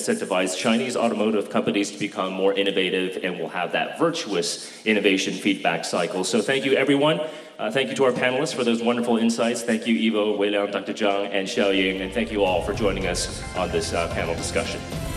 incentivize Chinese automotive companies to become more innovative, and we'll have that virtuous innovation feedback cycle. So thank you, everyone. Thank you to our panelists for those wonderful insights. Thank you, Ivo, Wei Liang, Dr. Zhang, and Xiaoying, and thank you all for joining us on this panel discussion.